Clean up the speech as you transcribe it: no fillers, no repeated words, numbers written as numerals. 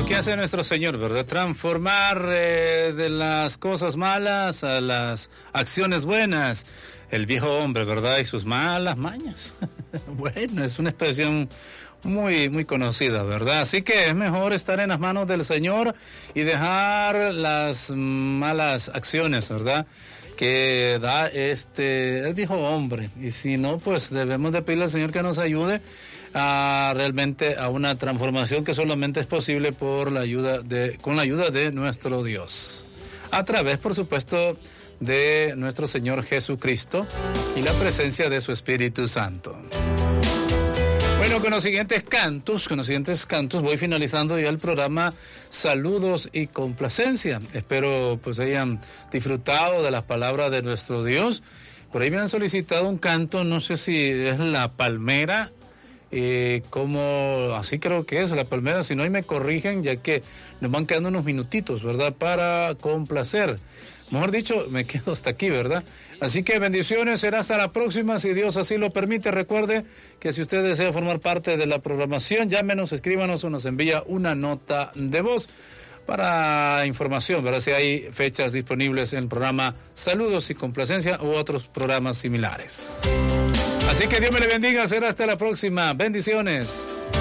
¿Qué hace nuestro Señor, verdad? Transformar de las cosas malas a las acciones buenas. El viejo hombre, ¿verdad? Y sus malas mañas. Bueno, es una expresión muy conocida, ¿verdad? Así que es mejor estar en las manos del Señor y dejar las malas acciones, ¿verdad?, que da el viejo hombre. Y si no, pues debemos de pedirle al Señor que nos ayude a realmente a una transformación que solamente es posible con la ayuda de nuestro Dios. A través, por supuesto, de nuestro Señor Jesucristo y la presencia de su Espíritu Santo. Bueno, con los siguientes cantos voy finalizando ya el programa Saludos y Complacencia. Espero pues hayan disfrutado de las palabras de nuestro Dios. Por ahí me han solicitado un canto, no sé si es La Palmera, así creo que es La Palmera, si no ahí me corrigen, ya que nos van quedando unos minutitos, ¿verdad?, para complacer. Mejor dicho, me quedo hasta aquí, ¿verdad? Así que bendiciones, será hasta la próxima, si Dios así lo permite. Recuerde que si usted desea formar parte de la programación, llámenos, escríbanos o nos envía una nota de voz para información, ¿verdad? Si hay fechas disponibles en el programa Saludos y Complacencia u otros programas similares. Así que Dios me le bendiga, será hasta la próxima. Bendiciones.